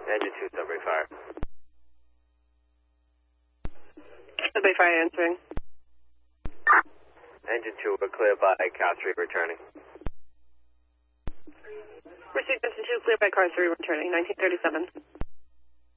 Engine 2, Sudbury Fire. Sudbury Fire answering. Engine 2, we're clear by car 3 returning. Received Engine 2, clear by car 3 returning, 1937.